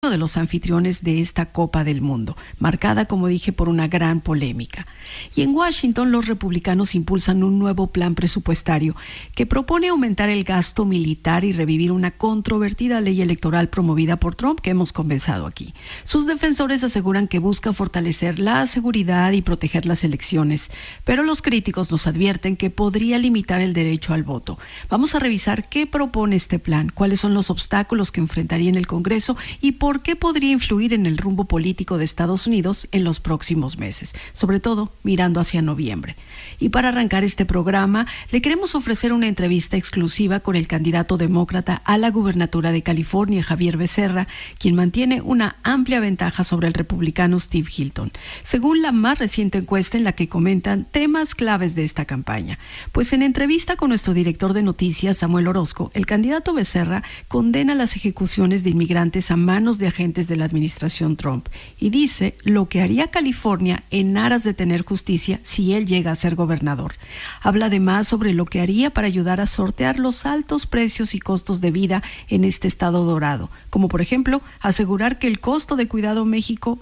de los anfitriones de esta Copa del Mundo, marcada, como dije, por una gran polémica. Y en Washington, los republicanos impulsan un nuevo plan presupuestario que propone aumentar el gasto militar y revivir una controvertida ley electoral promovida por Trump que hemos conversado aquí. Sus defensores aseguran que busca fortalecer la seguridad y proteger las elecciones, pero los críticos nos advierten que podría limitar el derecho al voto. Vamos a revisar qué propone este plan, cuáles son los obstáculos que enfrentaría en el Congreso y por qué podría influir en el rumbo político de Estados Unidos en los próximos meses, sobre todo mirando hacia noviembre. Y para arrancar este programa, le queremos ofrecer una entrevista exclusiva con el candidato demócrata a la gubernatura de California, Javier Becerra, quien mantiene una amplia ventaja sobre el republicano Steve Hilton, según la más reciente encuesta en la que comentan temas claves de esta campaña. Pues en entrevista con nuestro director de noticias, Samuel Orozco, el candidato Becerra condena las ejecuciones de inmigrantes a manos de agentes de la administración Trump y dice lo que haría California en aras de tener justicia si él llega a ser gobernador. Habla además sobre lo que haría para ayudar a sortear los altos precios y costos de vida en este estado dorado, como por ejemplo asegurar que el costo de cuidado médico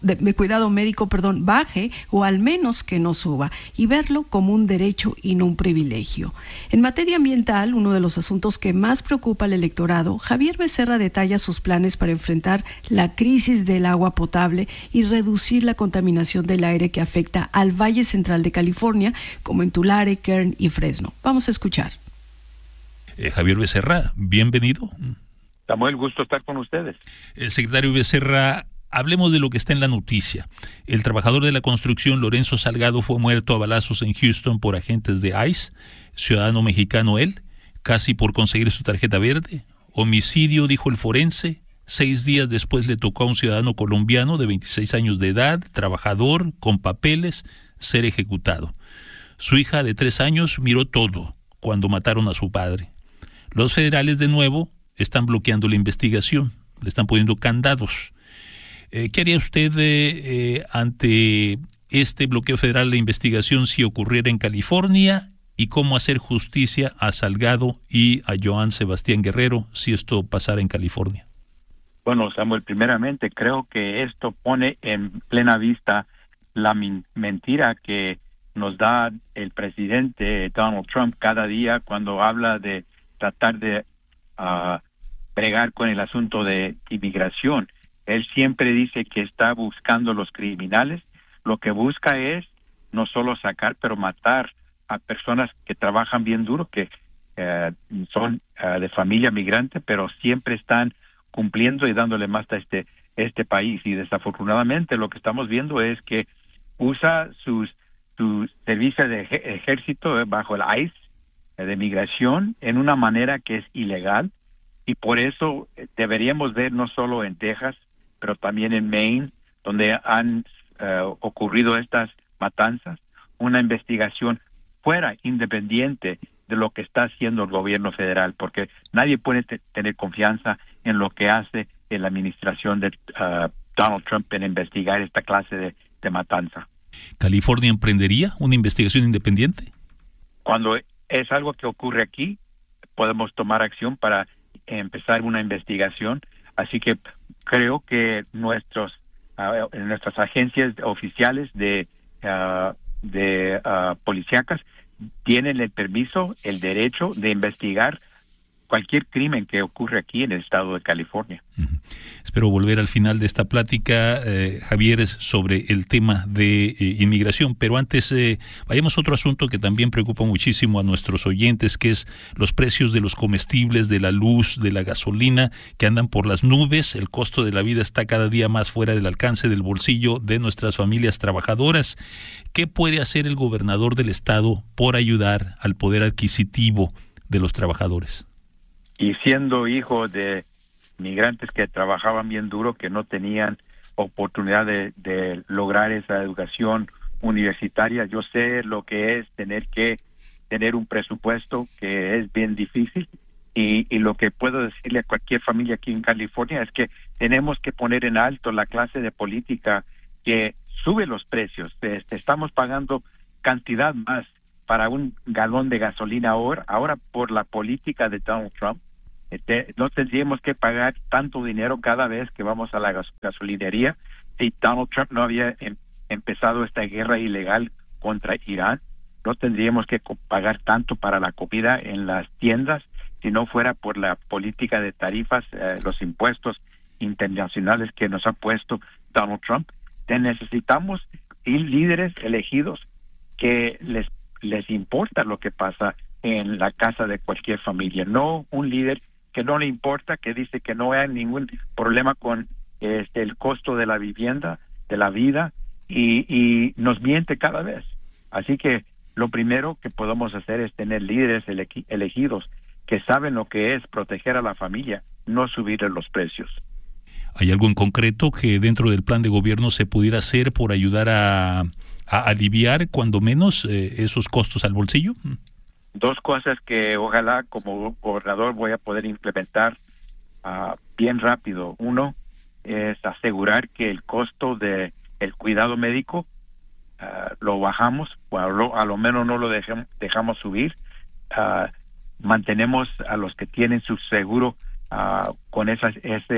baje o al menos que no suba y verlo como un derecho y no un privilegio. En materia ambiental, uno de los asuntos que más preocupa al electorado, Javier Becerra detalla sus planes para enfrentar la crisis del agua potable y reducir la contaminación del aire que afecta al Valle Central de California, como en Tulare, Kern y Fresno. Vamos a escuchar. Javier Becerra, bienvenido. Samuel, gusto estar con ustedes. Secretario Becerra, hablemos de lo que está en la noticia. El trabajador de la construcción, Lorenzo Salgado, fue muerto a balazos en Houston por agentes de ICE, ciudadano mexicano él, casi por conseguir su tarjeta verde. Homicidio, dijo el forense. 6 días después le tocó a un ciudadano colombiano de 26 años de edad, trabajador, con papeles, ser ejecutado. Su hija de 3 años miró todo cuando mataron a su padre. Los federales, de nuevo, están bloqueando la investigación, le están poniendo candados. ¿Qué haría usted ante este bloqueo federal de la investigación si ocurriera en California? ¿Y cómo hacer justicia a Salgado y a Joan Sebastián Guerrero si esto pasara en California? Bueno, Samuel, primeramente creo que esto pone en plena vista la mentira que nos da el presidente Donald Trump cada día cuando habla de tratar de bregar con el asunto de inmigración. Él siempre dice que está buscando los criminales. Lo que busca es no solo sacar, pero matar a personas que trabajan bien duro, que son de familia migrante, pero siempre están cumpliendo y dándole más a este país. Y desafortunadamente lo que estamos viendo es que usa su servicio de ejército bajo el ICE de migración en una manera que es ilegal, y por eso deberíamos ver no solo en Texas, pero también en Maine, donde han ocurrido estas matanzas, una investigación fuera independiente de lo que está haciendo el gobierno federal, porque nadie puede tener confianza en lo que hace en la administración de Donald Trump en investigar esta clase de matanza. ¿California emprendería una investigación independiente? Cuando es algo que ocurre aquí, podemos tomar acción para empezar una investigación. Así que creo que nuestras agencias oficiales de policíacas tienen el permiso, el derecho de investigar cualquier crimen que ocurre aquí en el estado de California. Espero volver al final de esta plática, Javier, sobre el tema de inmigración, pero antes vayamos a otro asunto que también preocupa muchísimo a nuestros oyentes, que es los precios de los comestibles, de la luz, de la gasolina, que andan por las nubes. El costo de la vida está cada día más fuera del alcance del bolsillo de nuestras familias trabajadoras. ¿Qué puede hacer el gobernador del estado por ayudar al poder adquisitivo de los trabajadores? Y siendo hijo de migrantes que trabajaban bien duro, que no tenían oportunidad de lograr esa educación universitaria, yo sé lo que es tener que tener un presupuesto que es bien difícil, y lo que puedo decirle a cualquier familia aquí en California es que tenemos que poner en alto la clase de política que sube los precios. Estamos pagando cantidad más para un galón de gasolina ahora por la política de Donald Trump. No tendríamos que pagar tanto dinero cada vez que vamos a la gasolinería. Si Donald Trump no había empezado esta guerra ilegal contra Irán, no tendríamos que pagar tanto para la comida en las tiendas si no fuera por la política de tarifas, los impuestos internacionales que nos ha puesto Donald Trump. Necesitamos líderes elegidos que les importa lo que pasa en la casa de cualquier familia, no un líder que no le importa, que dice que no hay ningún problema con el costo de la vivienda, de la vida, y nos miente cada vez. Así que lo primero que podemos hacer es tener líderes elegidos que saben lo que es proteger a la familia, no subirle los precios. ¿Hay algo en concreto que dentro del plan de gobierno se pudiera hacer por ayudar a aliviar, cuando menos, esos costos al bolsillo? Dos cosas que ojalá como gobernador voy a poder implementar bien rápido. Uno es asegurar que el costo de el cuidado médico lo bajamos, o a lo menos no lo dejamos subir. Mantenemos a los que tienen su seguro con esa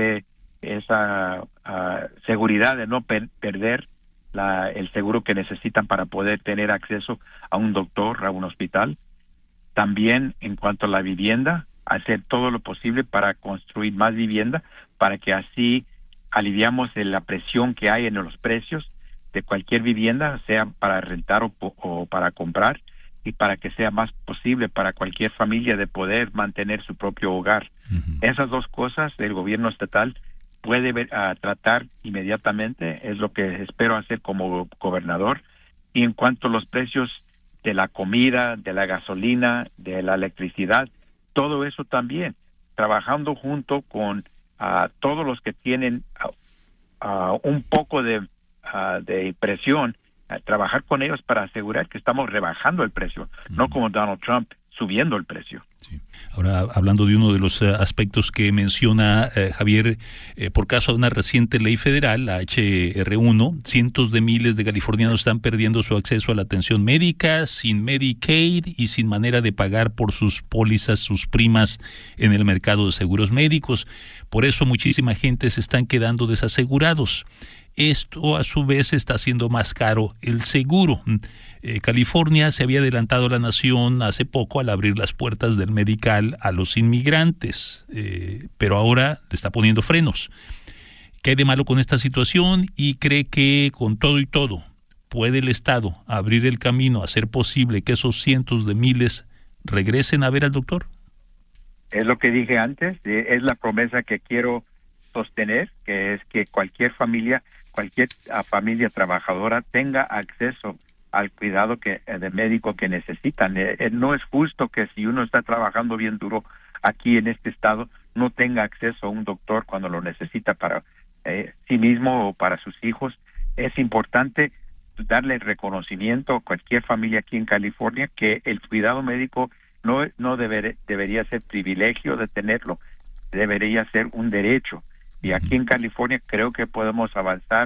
seguridad de no perder el seguro que necesitan para poder tener acceso a un doctor, a un hospital. También, en cuanto a la vivienda, hacer todo lo posible para construir más vivienda, para que así aliviamos la presión que hay en los precios de cualquier vivienda, sea para rentar o para comprar, y para que sea más posible para cualquier familia de poder mantener su propio hogar. Uh-huh. Esas dos cosas el gobierno estatal puede tratar inmediatamente, es lo que espero hacer como gobernador. Y en cuanto a los precios de la comida, de la gasolina, de la electricidad, todo eso también, trabajando junto con todos los que tienen un poco de presión, trabajar con ellos para asegurar que estamos rebajando el precio, no como Donald Trump subiendo el precio. Sí. Ahora, hablando de uno de los aspectos que menciona Javier, por causa de una reciente ley federal, la HR1, cientos de miles de californianos están perdiendo su acceso a la atención médica, sin Medicaid y sin manera de pagar por sus pólizas, sus primas en el mercado de seguros médicos. Por eso muchísima gente se están quedando desasegurados. Esto a su vez está haciendo más caro el seguro. California se había adelantado a la nación hace poco al abrir las puertas del medical a los inmigrantes, pero ahora le está poniendo frenos. ¿Qué hay de malo con esta situación? ¿Y cree que con todo y todo puede el Estado abrir el camino, hacer posible que esos cientos de miles regresen a ver al doctor? Es lo que dije antes, es la promesa que quiero sostener, que es que cualquier familia trabajadora tenga acceso al cuidado de médico que necesitan. No es justo que si uno está trabajando bien duro aquí en este estado no tenga acceso a un doctor cuando lo necesita para sí mismo o para sus hijos. Es importante darle reconocimiento a cualquier familia aquí en California que el cuidado médico no debería ser privilegio de tenerlo, debería ser un derecho. Y aquí en California creo que podemos avanzar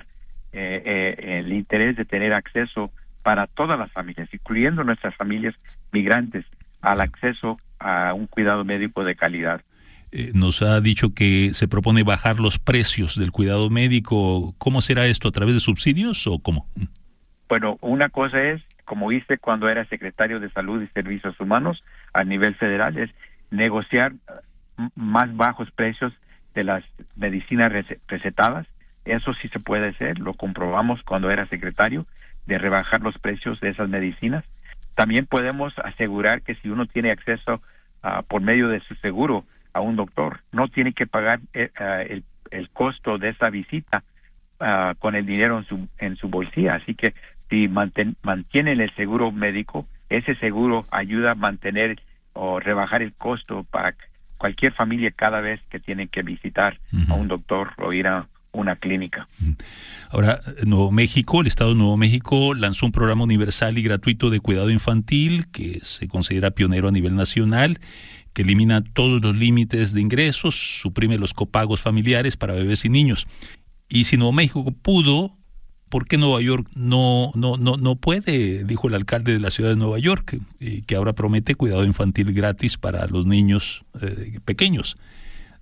el interés de tener acceso para todas las familias, incluyendo nuestras familias migrantes, al acceso a un cuidado médico de calidad. Nos ha dicho que se propone bajar los precios del cuidado médico. ¿Cómo será esto? ¿A través de subsidios o cómo? Bueno, una cosa es, como hice cuando era secretario de Salud y Servicios Humanos a nivel federal, es negociar más bajos precios de las medicinas recetadas. Eso sí se puede hacer, lo comprobamos cuando era secretario, de rebajar los precios de esas medicinas. También podemos asegurar que si uno tiene acceso por medio de su seguro a un doctor, no tiene que pagar el costo de esa visita con el dinero en su bolsilla. Así que si mantienen el seguro médico, ese seguro ayuda a mantener o rebajar el costo para cualquier familia cada vez que tienen que visitar a un doctor o ir a una clínica. Ahora, Nuevo México, el Estado de Nuevo México lanzó un programa universal y gratuito de cuidado infantil que se considera pionero a nivel nacional, que elimina todos los límites de ingresos, suprime los copagos familiares para bebés y niños. Y si Nuevo México pudo, ¿por qué Nueva York no puede? Dijo el alcalde de la ciudad de Nueva York, que ahora promete cuidado infantil gratis para los niños pequeños.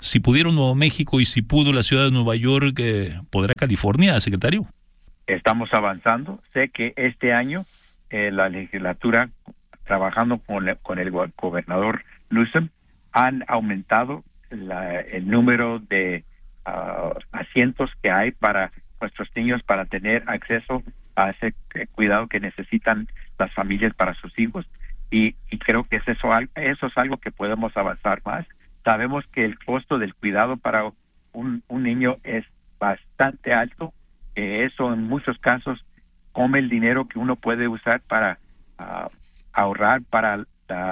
Si pudieron Nuevo México y si pudo la ciudad de Nueva York, ¿podrá California, secretario? Estamos avanzando. Sé que este año la legislatura, trabajando con el gobernador Newsom, han aumentado el número de asientos que hay para nuestros niños para tener acceso a ese cuidado que necesitan las familias para sus hijos. Y creo que eso es algo que podemos avanzar más. Sabemos que el costo del cuidado para un niño es bastante alto. Eso en muchos casos come el dinero que uno puede usar para ahorrar para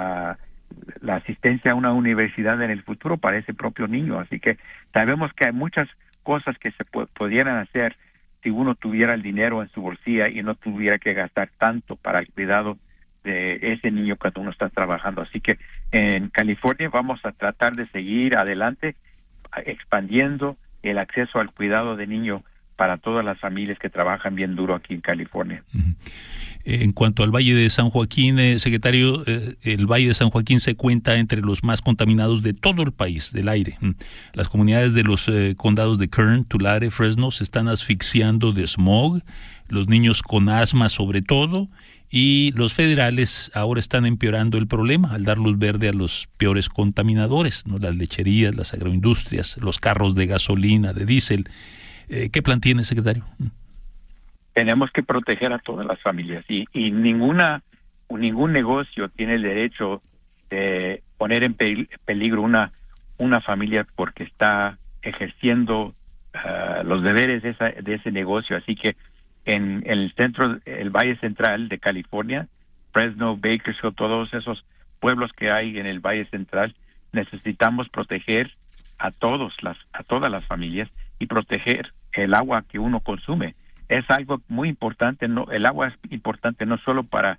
la asistencia a una universidad en el futuro para ese propio niño. Así que sabemos que hay muchas cosas que se pudieran hacer si uno tuviera el dinero en su bolsilla y no tuviera que gastar tanto para el cuidado de ese niño cuando uno está trabajando. Así que en California vamos a tratar de seguir adelante expandiendo el acceso al cuidado de niño para todas las familias que trabajan bien duro aquí en California. En cuanto al Valle de San Joaquín, secretario, el Valle de San Joaquín se cuenta entre los más contaminados de todo el país, del aire. Las comunidades de los condados de Kern, Tulare, Fresno se están asfixiando de smog, los niños con asma sobre todo, y los federales ahora están empeorando el problema al dar luz verde a los peores contaminadores, ¿no? Las lecherías, las agroindustrias, los carros de gasolina, de diésel. ¿Qué plan tiene, secretario? Tenemos que proteger a todas las familias y ningún negocio tiene el derecho de poner en peligro una familia porque está ejerciendo los deberes de ese negocio. Así que en el centro, el Valle Central de California, Fresno, Bakersfield, todos esos pueblos que hay en el Valle Central, necesitamos proteger a todas las familias y proteger el agua que uno consume. Es algo muy importante. El agua es importante no solo para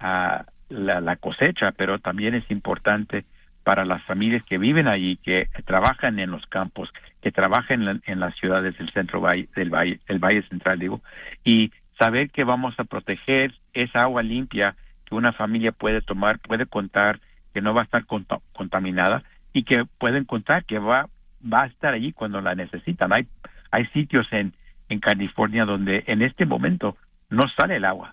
la cosecha, pero también es importante para las familias que viven allí, que trabajan en los campos, que trabajan en las ciudades del centro del Valle Central, y saber que vamos a proteger esa agua limpia que una familia puede tomar, puede contar que no va a estar contaminada y que pueden contar que va a estar allí cuando la necesitan. Hay sitios en California donde en este momento no sale el agua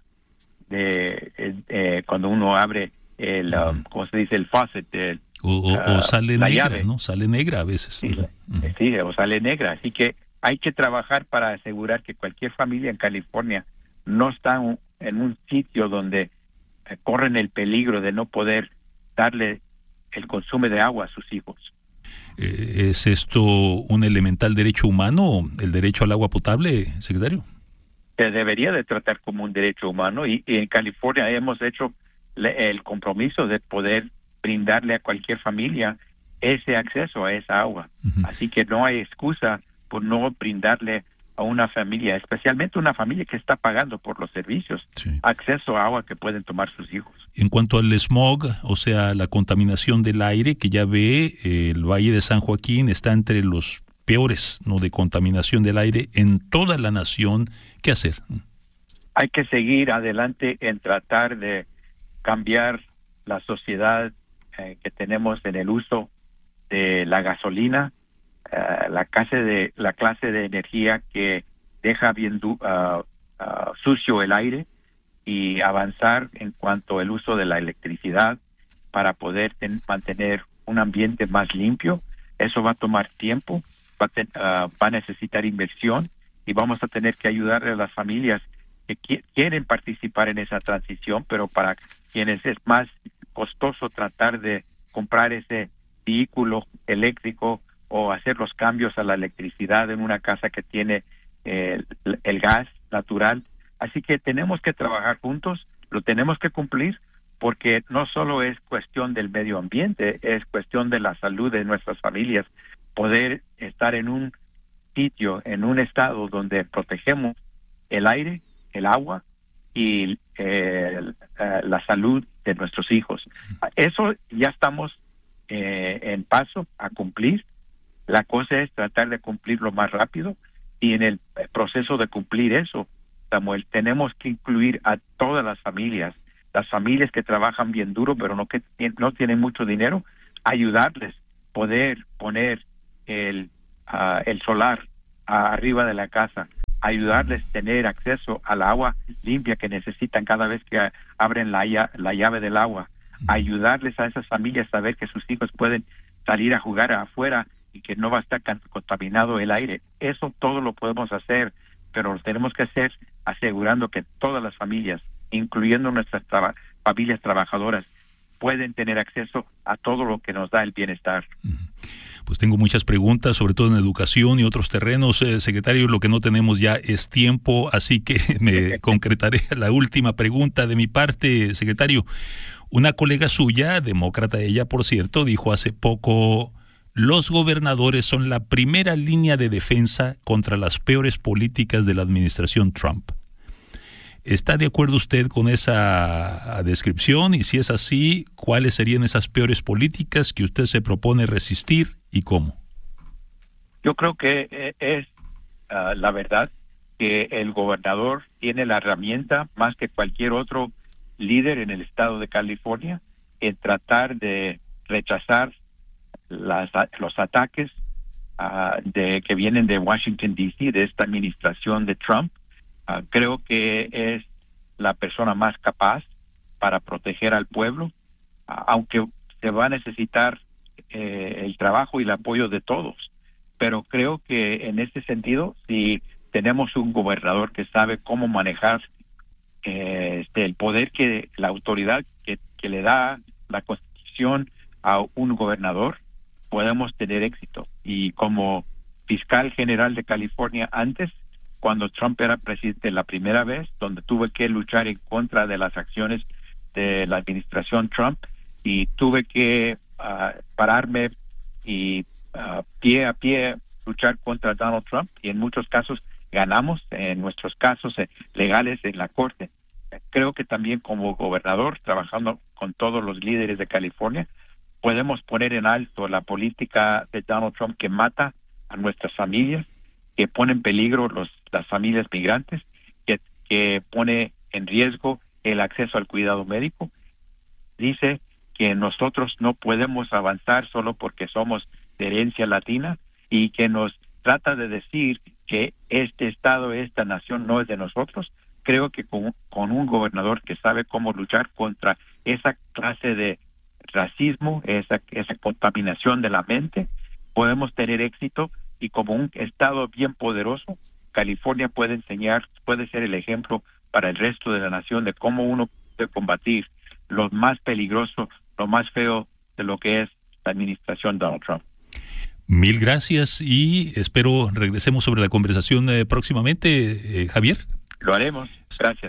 cuando uno abre ¿cómo se dice? El faucet. O sale negra, llave, ¿no? Sale negra a veces. Sí, o sale negra. Así que hay que trabajar para asegurar que cualquier familia en California no está en un sitio donde corren el peligro de no poder darle el consumo de agua a sus hijos. ¿Es esto un elemental derecho humano, el derecho al agua potable, secretario? Se debería de tratar como un derecho humano y en California hemos hecho el compromiso de poder brindarle a cualquier familia ese acceso a esa agua. Así que no hay excusa por no brindarle a una familia, especialmente una familia que está pagando por los servicios, acceso a agua que pueden tomar sus hijos. En cuanto al smog, o sea, la contaminación del aire, que ya ve, el Valle de San Joaquín está entre los peores, ¿no?, de contaminación del aire en toda la nación. ¿Qué hacer? Hay que seguir adelante en tratar de cambiar la sociedad que tenemos en el uso de la gasolina, la clase de energía que deja bien sucio el aire, y avanzar en cuanto al uso de la electricidad para poder mantener un ambiente más limpio. Eso va a tomar tiempo, va a necesitar inversión y vamos a tener que ayudarle a las familias que quieren participar en esa transición, pero para quienes es más costoso tratar de comprar ese vehículo eléctrico o hacer los cambios a la electricidad en una casa que tiene el gas natural. Así que tenemos que trabajar juntos, lo tenemos que cumplir, porque no solo es cuestión del medio ambiente, es cuestión de la salud de nuestras familias, poder estar en un sitio, en un estado donde protegemos el aire, el agua y la salud de nuestros hijos. Eso ya estamos en paso a cumplir. La cosa es tratar de cumplirlo más rápido, y en el proceso de cumplir eso, Samuel, tenemos que incluir a todas las familias que trabajan bien duro pero no tienen mucho dinero, ayudarles poder poner el solar arriba de la casa, ayudarles a tener acceso al agua limpia que necesitan cada vez que abren la llave del agua, ayudarles a esas familias a saber que sus hijos pueden salir a jugar afuera y que no va a estar contaminado el aire. Eso todo lo podemos hacer, pero lo tenemos que hacer asegurando que todas las familias, incluyendo nuestras familias trabajadoras, pueden tener acceso a todo lo que nos da el bienestar. Pues tengo muchas preguntas, sobre todo en educación y otros terrenos, secretario. Lo que no tenemos ya es tiempo, así que me concretaré a la última pregunta de mi parte, secretario. Una colega suya, demócrata ella, por cierto, dijo hace poco: los gobernadores son la primera línea de defensa contra las peores políticas de la administración Trump. ¿Está de acuerdo usted con esa descripción? Y si es así, ¿cuáles serían esas peores políticas que usted se propone resistir y cómo? Yo creo que es la verdad que el gobernador tiene la herramienta más que cualquier otro líder en el estado de California en tratar de rechazar los ataques que vienen de Washington, D.C., de esta administración de Trump. Creo que es la persona más capaz para proteger al pueblo, aunque se va a necesitar el trabajo y el apoyo de todos. Pero creo que en este sentido, si tenemos un gobernador que sabe cómo manejar el poder, que la autoridad que le da la Constitución a un gobernador, podemos tener éxito. Y como fiscal general de California antes, cuando Trump era presidente la primera vez, donde tuve que luchar en contra de las acciones de la administración Trump, y tuve que pararme y pie a pie luchar contra Donald Trump, y en muchos casos ganamos, en nuestros casos legales en la corte. Creo que también como gobernador, trabajando con todos los líderes de California, podemos poner en alto la política de Donald Trump que mata a nuestras familias, que pone en peligro las familias migrantes, que pone en riesgo el acceso al cuidado médico. Dice que nosotros no podemos avanzar solo porque somos de herencia latina, y que nos trata de decir que este estado, esta nación no es de nosotros. Creo que con un gobernador que sabe cómo luchar contra esa clase de racismo, esa contaminación de la mente, podemos tener éxito. Y como un estado bien poderoso, California puede ser el ejemplo para el resto de la nación de cómo uno puede combatir lo más peligroso, lo más feo de lo que es la administración Donald Trump. Mil gracias, y espero regresemos sobre la conversación próximamente, Javier. Lo haremos. Gracias.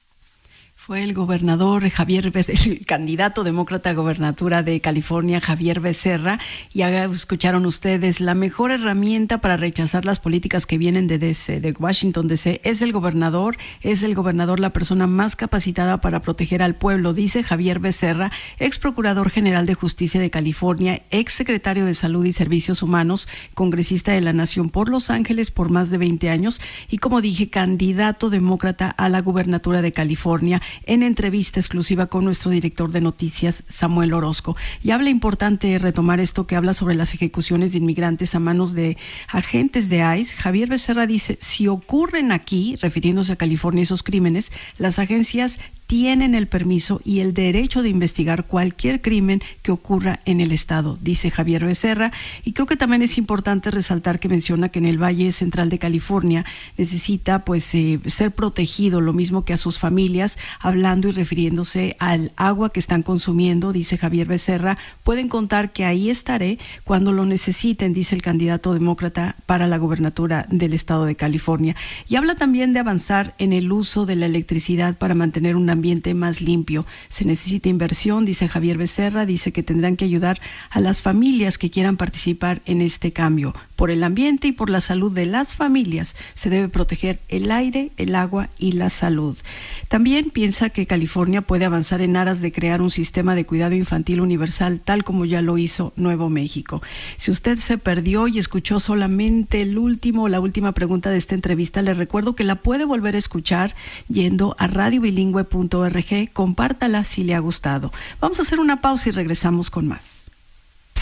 Fue el gobernador Javier Becerra, el candidato demócrata a gobernatura de California, Javier Becerra, y ya escucharon ustedes, la mejor herramienta para rechazar las políticas que vienen de Washington D.C. es el gobernador la persona más capacitada para proteger al pueblo, dice Javier Becerra, ex procurador general de justicia de California, ex secretario de Salud y Servicios Humanos, congresista de la Nación por Los Ángeles por más de 20 años y, como dije, candidato demócrata a la gubernatura de California, en entrevista exclusiva con nuestro director de noticias, Samuel Orozco. Y habla importante retomar esto que habla sobre las ejecuciones de inmigrantes a manos de agentes de ICE. Javier Becerra dice, si ocurren aquí, refiriéndose a California, esos crímenes, las agencias tienen el permiso y el derecho de investigar cualquier crimen que ocurra en el estado, dice Javier Becerra. Y creo que también es importante resaltar que menciona que en el Valle Central de California necesita ser protegido, lo mismo que a sus familias, hablando y refiriéndose al agua que están consumiendo, dice Javier Becerra. Pueden contar que ahí estaré cuando lo necesiten, dice el candidato demócrata para la gubernatura del estado de California. Y habla también de avanzar en el uso de la electricidad para mantener un ambiente más limpio. Se necesita inversión, dice Javier Becerra, dice que tendrán que ayudar a las familias que quieran participar en este cambio. Por el ambiente y por la salud de las familias se debe proteger el aire, el agua y la salud. También piensa que California puede avanzar en aras de crear un sistema de cuidado infantil universal, tal como ya lo hizo Nuevo México. Si usted se perdió y escuchó solamente la última pregunta de esta entrevista, le recuerdo que la puede volver a escuchar yendo a radiobilingüe.org. Compártala si le ha gustado. Vamos a hacer una pausa y regresamos con más.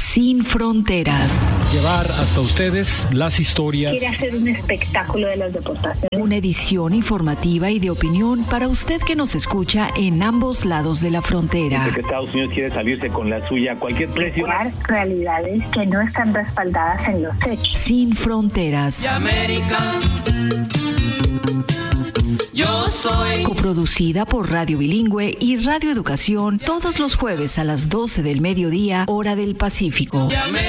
Sin fronteras. Llevar hasta ustedes las historias. Quiere hacer un espectáculo de las deportaciones. Una edición informativa y de opinión para usted que nos escucha en ambos lados de la frontera. Porque Estados Unidos quiere salirse con la suya a cualquier precio. Realidades que no están respaldadas en los hechos. Sin fronteras. Yo soy. Coproducida por Radio Bilingüe y Radio Educación, todos los jueves a las 12 del mediodía, hora del Pacífico.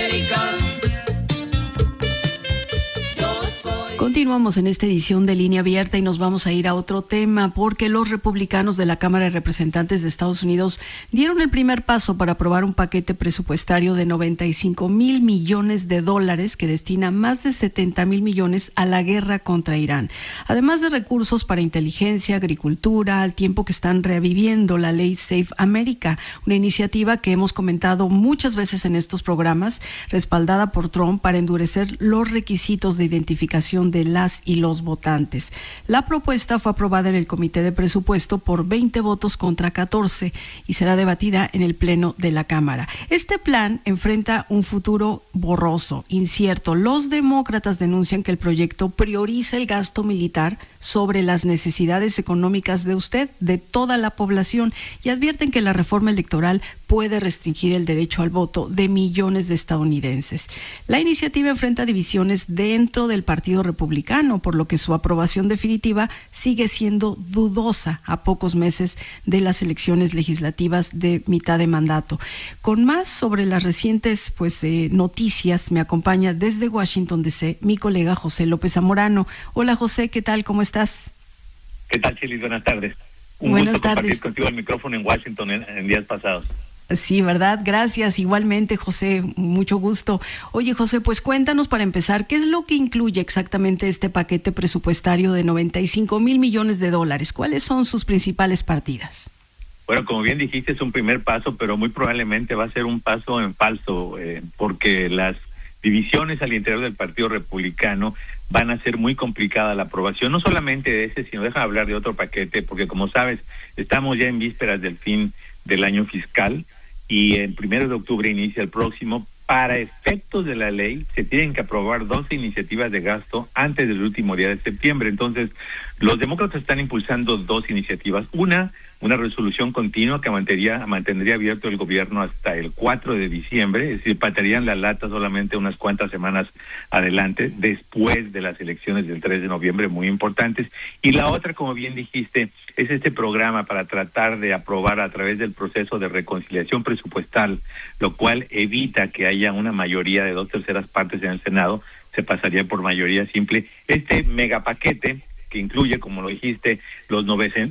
Continuamos en esta edición de Línea Abierta y nos vamos a ir a otro tema porque los republicanos de la Cámara de Representantes de Estados Unidos dieron el primer paso para aprobar un paquete presupuestario de $95 mil millones que destina más de $70 mil millones a la guerra contra Irán, además de recursos para inteligencia, agricultura, al tiempo que están reviviendo la ley Safe America, una iniciativa que hemos comentado muchas veces en estos programas, respaldada por Trump para endurecer los requisitos de identificación de las y los votantes. La propuesta fue aprobada en el Comité de Presupuesto por 20 votos contra 14 y será debatida en el Pleno de la Cámara. Este plan enfrenta un futuro borroso, incierto. Los demócratas denuncian que el proyecto prioriza el gasto militar sobre las necesidades económicas de toda la población, y advierten que la reforma electoral puede restringir el derecho al voto de millones de estadounidenses. La iniciativa enfrenta divisiones dentro del Partido Republicano, por lo que su aprobación definitiva sigue siendo dudosa a pocos meses de las elecciones legislativas de mitad de mandato. Con más sobre las recientes noticias, me acompaña desde Washington DC mi colega José López Zamorano. Hola José, ¿qué tal? ¿Cómo estás? ¿Qué tal, Chelis? Buenas tardes. Buenas gusto tardes. Compartir contigo el micrófono en Washington en días pasados. Sí, ¿verdad? Gracias. Igualmente, José, mucho gusto. Oye, José, pues cuéntanos para empezar, ¿qué es lo que incluye exactamente este paquete presupuestario de $95 mil millones? ¿Cuáles son sus principales partidas? Bueno, como bien dijiste, es un primer paso, pero muy probablemente va a ser un paso en falso, porque las divisiones al interior del Partido Republicano van a hacer muy complicada la aprobación, no solamente de ese, sino deja hablar de otro paquete, porque como sabes, estamos ya en vísperas del fin del año fiscal, y el 1 de octubre inicia el próximo. Para efectos de la ley, se tienen que aprobar 12 iniciativas de gasto antes del último día de septiembre. Entonces, los demócratas están impulsando 2 iniciativas. Una resolución continua que mantendría abierto el gobierno hasta el 4 de diciembre, es decir, patearían la lata solamente unas cuantas semanas adelante, después de las elecciones del 3 de noviembre, muy importantes. Y la otra, como bien dijiste, es este programa para tratar de aprobar a través del proceso de reconciliación presupuestal, lo cual evita que haya una mayoría de 2/3 partes en el Senado, se pasaría por mayoría simple. Este megapaquete que incluye, como lo dijiste, los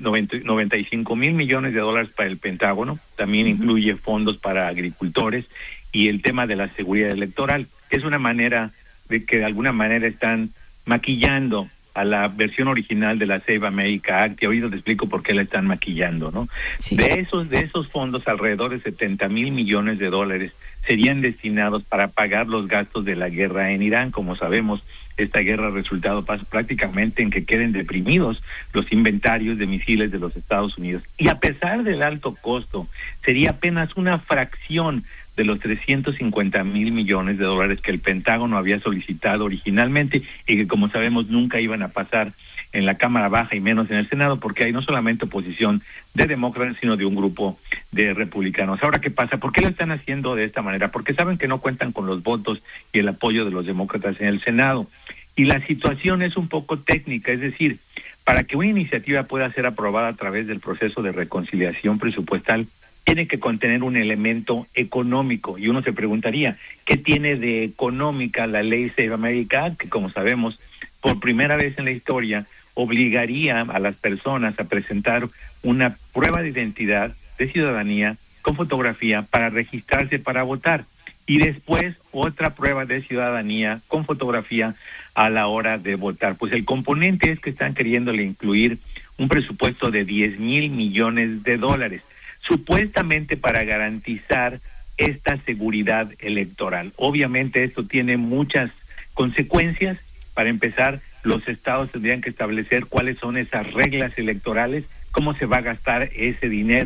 $95 mil millones para el Pentágono, también incluye fondos para agricultores y el tema de la seguridad electoral. Es una manera de que de alguna manera están maquillando a la versión original de la Save America Act, y ahorita te explico por qué la están maquillando, ¿no? Sí. De esos fondos, alrededor de $70 mil millones serían destinados para pagar los gastos de la guerra en Irán. Como sabemos, esta guerra ha resultado prácticamente en que queden deprimidos los inventarios de misiles de los Estados Unidos. Y a pesar del alto costo, sería apenas una fracción de los $350 mil millones que el Pentágono había solicitado originalmente, y que, como sabemos, nunca iban a pasar en la Cámara Baja y menos en el Senado, porque hay no solamente oposición de demócratas, sino de un grupo de republicanos. Ahora, ¿qué pasa? ¿Por qué lo están haciendo de esta manera? Porque saben que no cuentan con los votos y el apoyo de los demócratas en el Senado. Y la situación es un poco técnica, es decir, para que una iniciativa pueda ser aprobada a través del proceso de reconciliación presupuestal, tiene que contener un elemento económico, y uno se preguntaría, ¿qué tiene de económica la ley Save America? Que, como sabemos, por primera vez en la historia, obligaría a las personas a presentar una prueba de identidad, de ciudadanía, con fotografía, para registrarse para votar, y después otra prueba de ciudadanía con fotografía a la hora de votar. Pues el componente es que están queriéndole incluir un presupuesto de $10 mil millones, supuestamente para garantizar esta seguridad electoral. Obviamente esto tiene muchas consecuencias. Para empezar, los estados tendrían que establecer cuáles son esas reglas electorales, cómo se va a gastar ese dinero,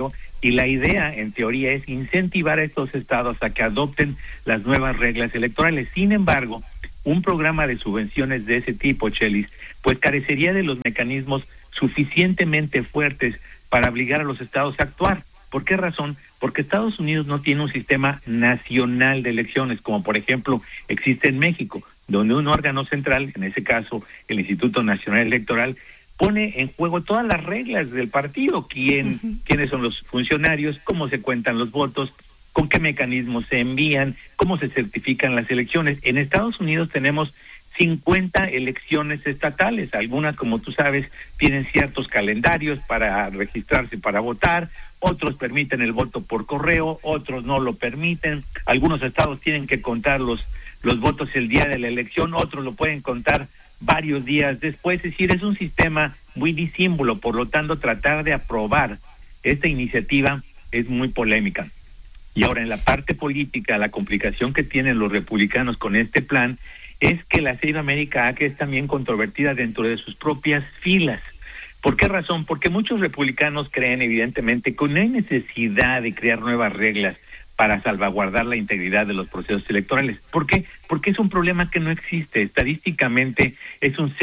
Y la idea, en teoría, es incentivar a estos estados a que adopten las nuevas reglas electorales. Sin embargo, un programa de subvenciones de ese tipo, Chelis, pues carecería de los mecanismos suficientemente fuertes para obligar a los estados a actuar. ¿Por qué razón? Porque Estados Unidos no tiene un sistema nacional de elecciones, como por ejemplo existe en México, donde un órgano central, en ese caso el Instituto Nacional Electoral, pone en juego todas las reglas del partido, quiénes son los funcionarios, cómo se cuentan los votos, con qué mecanismos se envían, cómo se certifican las elecciones. En Estados Unidos tenemos 50 elecciones estatales, algunas, como tú sabes, tienen ciertos calendarios para registrarse para votar, otros permiten el voto por correo, otros no lo permiten, algunos estados tienen que contar los votos el día de la elección, otros lo pueden contar varios días después. Es decir, es un sistema muy disímbulo, por lo tanto tratar de aprobar esta iniciativa es muy polémica. Y ahora en la parte política, la complicación que tienen los republicanos con este plan es que la Save America Act es también controvertida dentro de sus propias filas. ¿Por qué razón? Porque muchos republicanos creen evidentemente que no hay necesidad de crear nuevas reglas para salvaguardar la integridad de los procesos electorales. ¿Por qué? Porque es un problema que no existe. Estadísticamente es un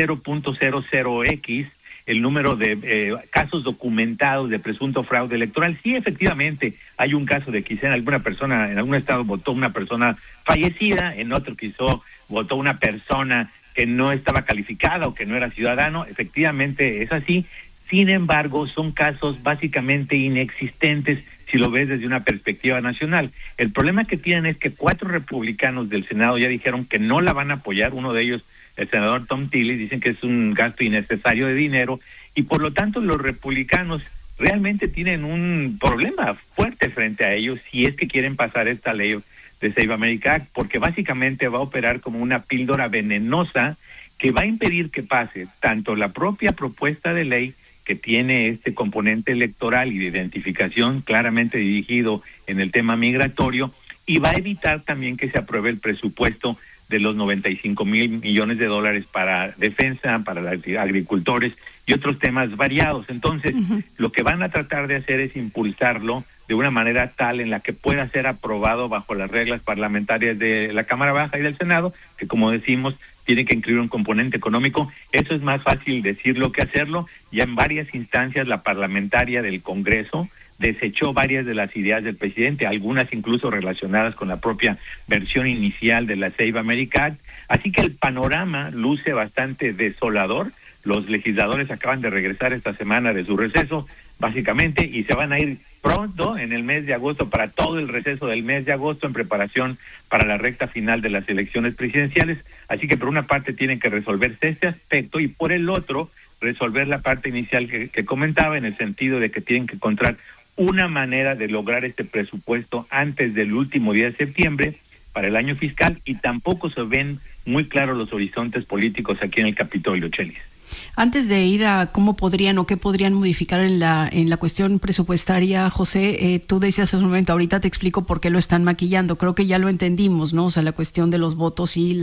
0.00x el número de casos documentados de presunto fraude electoral. Sí, efectivamente, hay un caso de quizá en alguna persona, en algún estado votó una persona fallecida, en otro quizá votó una persona que no estaba calificada o que no era ciudadano. Efectivamente es así. Sin embargo, son casos básicamente inexistentes si lo ves desde una perspectiva nacional. El problema que tienen es que 4 republicanos del Senado ya dijeron que no la van a apoyar. Uno de ellos, el senador Tom Tillis, dicen que es un gasto innecesario de dinero, y por lo tanto los republicanos realmente tienen un problema fuerte frente a ellos si es que quieren pasar esta ley de Save America Act, porque básicamente va a operar como una píldora venenosa que va a impedir que pase tanto la propia propuesta de ley, que tiene este componente electoral y de identificación claramente dirigido en el tema migratorio, y va a evitar también que se apruebe el presupuesto de los 95,000 millones de dólares para defensa, para los agricultores y otros temas variados. Entonces, lo que van a tratar de hacer es impulsarlo de una manera tal en la que pueda ser aprobado bajo las reglas parlamentarias de la Cámara Baja y del Senado, que como decimos, tiene que incluir un componente económico. Eso es más fácil decirlo que hacerlo. Ya en varias instancias la parlamentaria del Congreso desechó varias de las ideas del presidente, algunas incluso relacionadas con la propia versión inicial de la Save America Act. Así que el panorama luce bastante desolador. Los legisladores acaban de regresar esta semana de su receso, básicamente, y se van a ir pronto en el mes de agosto, para todo el receso del mes de agosto, en preparación para la recta final de las elecciones presidenciales. Así que por una parte tienen que resolverse este aspecto, y por el otro resolver la parte inicial que comentaba, en el sentido de que tienen que encontrar una manera de lograr este presupuesto antes del último día de septiembre para el año fiscal, y tampoco se ven muy claros los horizontes políticos aquí en el Capitolio, Chelis. Antes de ir a cómo podrían o qué podrían modificar en la cuestión presupuestaria, José, tú decías hace un momento, ahorita te explico por qué lo están maquillando. Creo que ya lo entendimos, ¿no? O sea, la cuestión de los votos y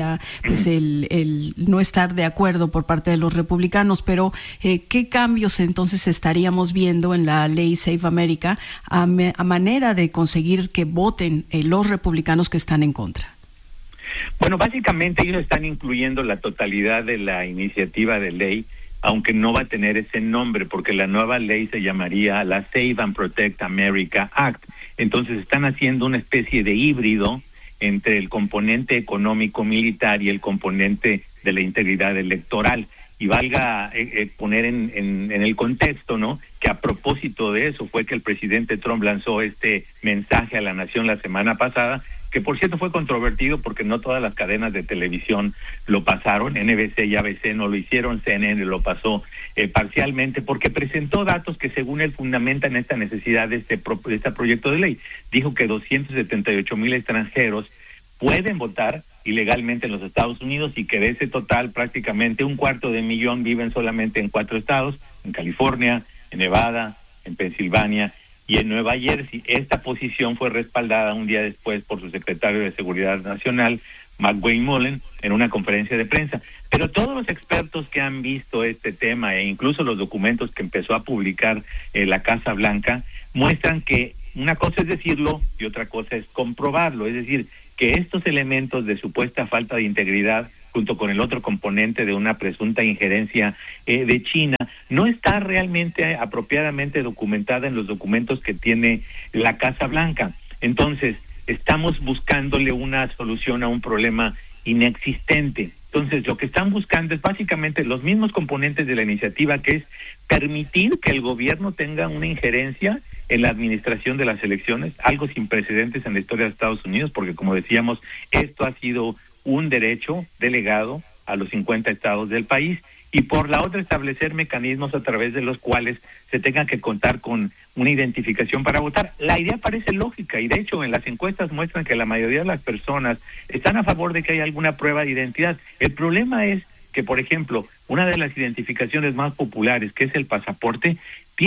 el no estar de acuerdo por parte de los republicanos, pero ¿qué cambios entonces estaríamos viendo en la ley Save America a manera de conseguir que voten los republicanos que están en contra? Bueno, básicamente ellos están incluyendo la totalidad de la iniciativa de ley, aunque no va a tener ese nombre, porque la nueva ley se llamaría la Save and Protect America Act. Entonces están haciendo una especie de híbrido entre el componente económico militar y el componente de la integridad electoral. Y valga poner en el contexto, ¿no?, que a propósito de eso fue que el presidente Trump lanzó este mensaje a la nación la semana pasada, que por cierto fue controvertido porque no todas las cadenas de televisión lo pasaron. NBC y ABC no lo hicieron, CNN lo pasó parcialmente, porque presentó datos que según él fundamentan esta necesidad de este proyecto de ley. Dijo que 278,000 extranjeros pueden votar ilegalmente en los Estados Unidos, y que de ese total prácticamente 250,000 viven solamente en 4 estados, en California, en Nevada, en Pensilvania y en Nueva Jersey. Esta posición fue respaldada un día después por su secretario de Seguridad Nacional, McWayne Mullen, en una conferencia de prensa. Pero todos los expertos que han visto este tema e incluso los documentos que empezó a publicar la Casa Blanca muestran que una cosa es decirlo y otra cosa es comprobarlo. Es decir, que estos elementos de supuesta falta de integridad, junto con el otro componente de una presunta injerencia de China, no está realmente apropiadamente documentada en los documentos que tiene la Casa Blanca. Entonces, estamos buscándole una solución a un problema inexistente. Entonces, lo que están buscando es básicamente los mismos componentes de la iniciativa, que es permitir que el gobierno tenga una injerencia en la administración de las elecciones, algo sin precedentes en la historia de Estados Unidos, porque como decíamos, esto ha sido un derecho delegado a los 50 estados del país, y por la otra establecer mecanismos a través de los cuales se tenga que contar con una identificación para votar. La idea parece lógica y de hecho en las encuestas muestran que la mayoría de las personas están a favor de que haya alguna prueba de identidad. El problema es que, por ejemplo, una de las identificaciones más populares, que es el pasaporte,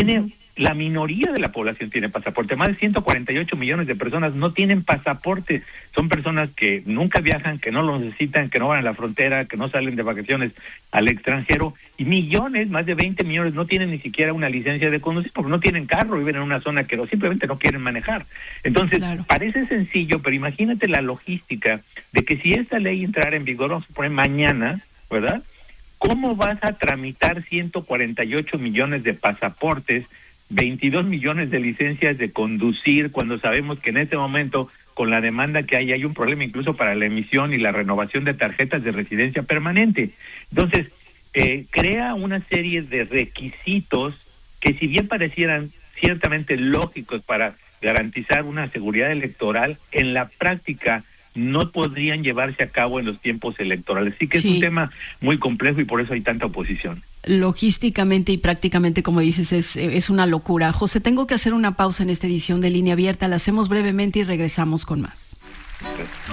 la minoría de la población tiene pasaporte. Más de 148 millones de personas no tienen pasaporte. Son personas que nunca viajan, que no lo necesitan, que no van a la frontera, que no salen de vacaciones al extranjero. Y millones, más de 20 millones, no tienen ni siquiera una licencia de conducir porque no tienen carro, viven en una zona que simplemente no quieren manejar. Entonces, claro, parece sencillo, pero imagínate la logística de que si esta ley entrara en vigor, vamos a poner mañana, ¿verdad? ¿Cómo vas a tramitar 148 millones de pasaportes, 22 millones de licencias de conducir, cuando sabemos que en este momento, con la demanda que hay un problema incluso para la emisión y la renovación de tarjetas de residencia permanente? Entonces, crea una serie de requisitos que, si bien parecieran ciertamente lógicos para garantizar una seguridad electoral, en la práctica no podrían llevarse a cabo en los tiempos electorales. Así que es un tema muy complejo y por eso hay tanta oposición. Logísticamente y prácticamente, como dices, es una locura. José, tengo que hacer una pausa en esta edición de Línea Abierta. La hacemos brevemente y regresamos con más.